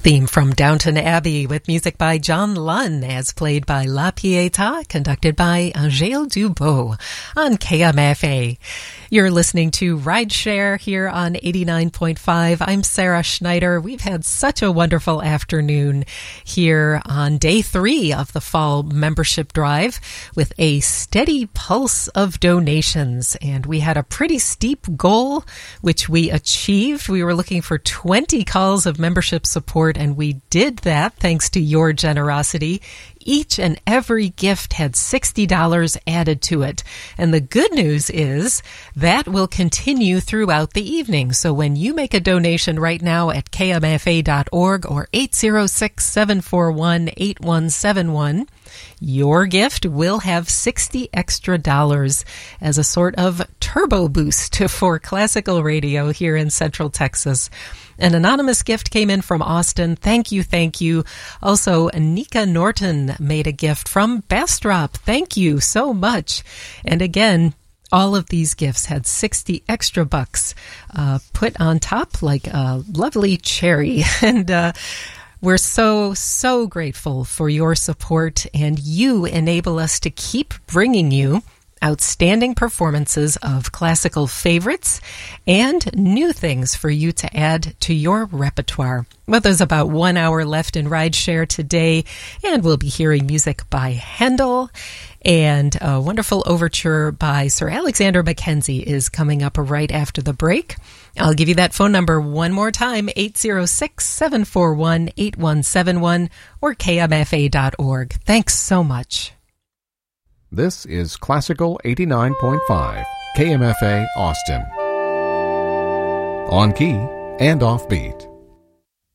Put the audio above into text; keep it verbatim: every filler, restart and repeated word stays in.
theme from Downton Abbey with music by John Lunn as played by La Pietà, conducted by Angèle Dubot on K M F A. You're listening to Rideshare here on eighty-nine point five. I'm Sarah Schneider. We've had such a wonderful afternoon here on day three of the fall membership drive with a steady pulse of donations. And we had a pretty steep goal, which we achieved. We were looking for twenty calls of membership support, and we did that thanks to your generosity. Each and every gift had sixty dollars added to it. And the good news is that will continue throughout the evening. So when you make a donation right now at K M F A dot org or eight zero six, seven four one, eight one seven one, your gift will have sixty extra dollars as a sort of turbo boost for classical radio here in Central Texas. An anonymous gift came in from Austin. Thank you, thank you. Also, Nika Norton made a gift from Bastrop. Thank you so much. And again, all of these gifts had sixty extra bucks uh, put on top like a lovely cherry. And uh, we're so, so grateful for your support, and you enable us to keep bringing you outstanding performances of classical favorites and new things for you to add to your repertoire. Well, there's about one hour left in Rideshare today, and we'll be hearing music by Handel, and a wonderful overture by Sir Alexander Mackenzie is coming up right after the break. I'll give you that phone number one more time, eight zero six, seven four one, eight one seven one or K M F A dot org. Thanks so much. This is Classical eighty-nine point five, K M F A Austin. On key and off beat.